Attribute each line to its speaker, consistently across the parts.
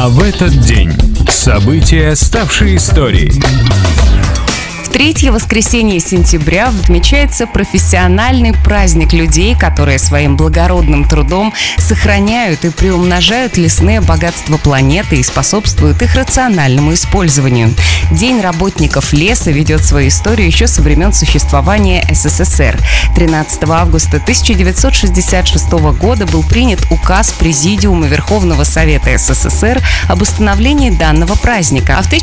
Speaker 1: А в этот день события, ставшие историей.
Speaker 2: Третье воскресенье сентября отмечается профессиональный праздник людей, которые своим благородным трудом сохраняют и приумножают лесные богатства планеты и способствуют их рациональному использованию. День работников леса ведет свою историю еще со времен существования СССР. 13 августа 1966 года был принят указ Президиума Верховного Совета СССР об установлении данного праздника, а в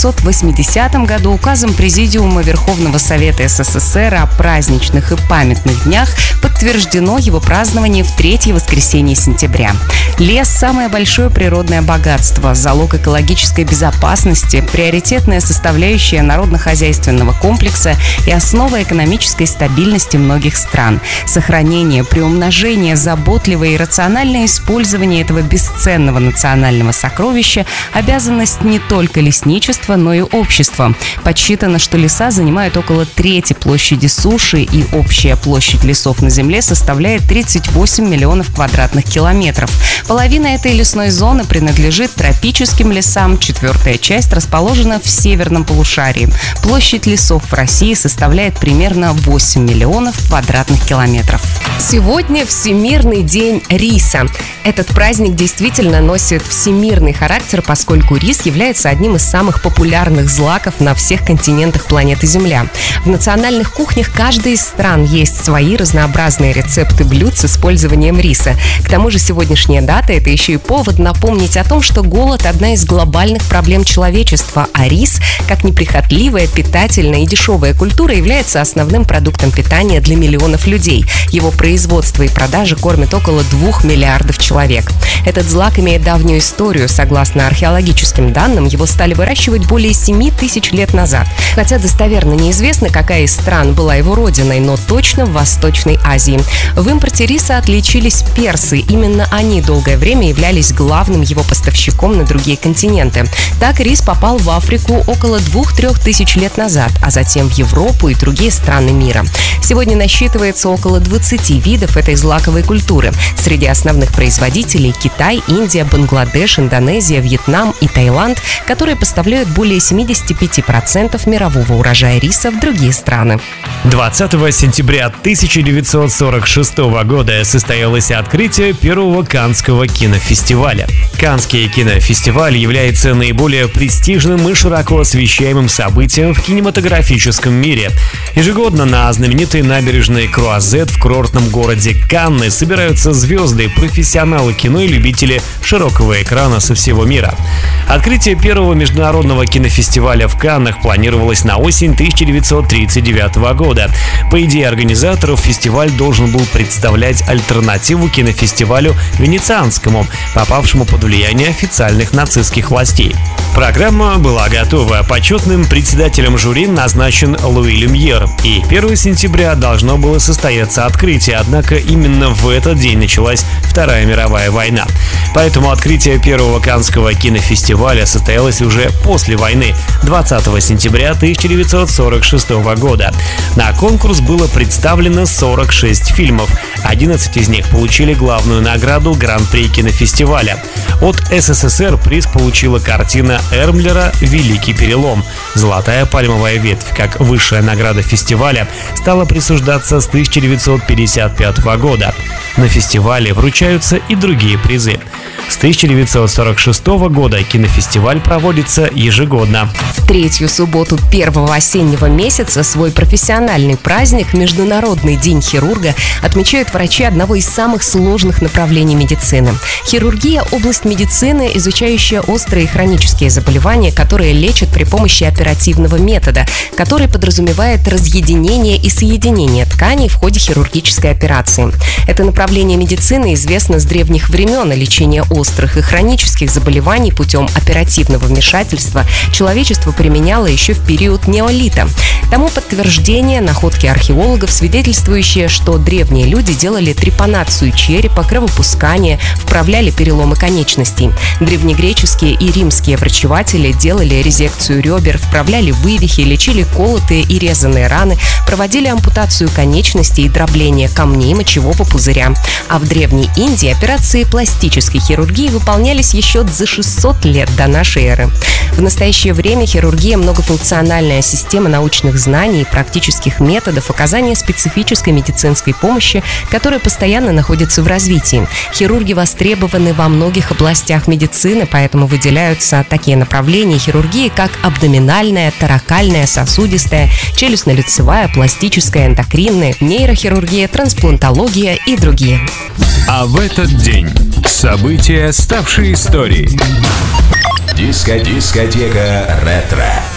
Speaker 2: 1980 году указом Президиума Верховного Совета СССР о праздничных и памятных днях подтверждено его празднование в третье воскресенье сентября. Лес – самое большое природное богатство, залог экологической безопасности, приоритетная составляющая народно-хозяйственного комплекса и основа экономической стабильности многих стран. Сохранение, приумножение, заботливое и рациональное использование этого бесценного национального сокровища – обязанность не только лесничества, но и общества. Подсчитано, что леса занимают около трети площади суши, и общая площадь лесов на Земле составляет 38 миллионов квадратных километров. Половина этой лесной зоны принадлежит тропическим лесам, четвертая часть расположена в северном полушарии. Площадь лесов в России составляет примерно 8 миллионов квадратных километров.
Speaker 3: Сегодня Всемирный день риса. Этот праздник действительно носит всемирный характер, поскольку рис является одним из самых популярных злаков на всех континентах планеты Земля. В национальных кухнях каждой из стран есть свои разнообразные рецепты блюд с использованием риса. К тому же сегодняшняя дата – это еще и повод напомнить о том, что голод – одна из глобальных проблем человечества, а рис, как неприхотливая, питательная и дешевая культура, является основным продуктом питания для миллионов людей. Его производство и продажа кормят около 2 миллиардов человек. Этот злак имеет давнюю историю. Согласно археологическим данным, его стали выращивать более 7 тысяч лет назад. Хотя достоверно неизвестно, какая из стран была его родиной, но точно в Восточной Азии. В импорте риса отличились персы. Именно они долгое время являлись главным его поставщиком на другие континенты. Так рис попал в Африку около 2-3 тысяч лет назад, а затем в Европу и другие страны мира. Сегодня насчитывается около 20 видов этой злаковой культуры. Среди основных производителей – Китай, Индия, Бангладеш, Индонезия, Вьетнам и Таиланд, которые поставляют более 75% мирового урожая риса в другие страны.
Speaker 4: 20 сентября 1946 года состоялось открытие первого Каннского кинофестиваля. Каннский кинофестиваль является наиболее престижным и широко освещаемым событием в кинематографическом мире. Ежегодно на знаменитой набережной Круазет в курортном городе Канны собираются звезды, профессионалы кино и любители широкого экрана со всего мира. Открытие первого международного кинофестиваля в Каннах планировалось на осень 1939 года. По идее организаторов, фестиваль должен был представлять альтернативу кинофестивалю венецианскому, попавшему под влияние официальных нацистских властей. Программа была готова. Почетным председателем жюри назначен Луи Люмьер. И 1 сентября должно было состояться открытие, однако именно в этот день началась Вторая мировая война. Поэтому открытие первого Каннского кинофестиваля состоялось уже после войны, 20 сентября 1946 года. На конкурс было представлено 46 фильмов. 11 из них получили главную награду Гран-при кинофестиваля. От СССР приз получила картина Эрмлера «Великий перелом». Золотая пальмовая ветвь, как высшая награда фестиваля, стала присуждаться с 1955 года. На фестивале вручаются и другие призы. С 1946 года кинофестиваль проводится ежегодно.
Speaker 3: В третью субботу первого осеннего месяца свой профессиональный праздник Международный день хирурга отмечают врачи одного из самых сложных направлений медицины. Хирургия – область медицины, изучающая острые и хронические заболевания, которые лечат при помощи оперативного метода, который подразумевает разъединение и соединение тканей в ходе хирургической операции. Это направление медицины известно с древних времен, и лечение острых и хронических заболеваний путем оперативного вмешательства человечество применяло еще в период неолита. Тому подтверждение находки археологов, свидетельствующие, что древние люди делали трепанацию черепа, кровопускание, вправляли переломы конечностей. Древнегреческие и римские врачеватели делали резекцию ребер, вправляли вывихи, лечили колотые и резанные раны, проводили ампутацию конечностей и дробление камней мочевого пузыря. А в Древней Индии операции пластической хирургии выполнялись еще за 600 лет до нашей эры. В настоящее время хирургия – многофункциональная система научных знаний и практических методов оказания специфической медицинской помощи, которая постоянно находится в развитии. Хирурги востребованы во многих областях медицины, поэтому выделяются такие направления хирургии, как абдоминальная, торакальная, сосудистая, челюстно-лицевая, пластическая, эндокринная, нейрохирургия, трансплантология и другие.
Speaker 1: А в этот день события, ставшие историей.
Speaker 5: Дискотека ретро.